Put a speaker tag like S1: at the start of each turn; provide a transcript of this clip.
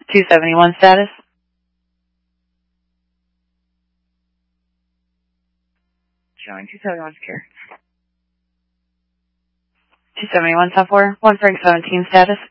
S1: 271 status.
S2: Showing 271 secure.
S1: 271 South 4, 1 Frank 17 status.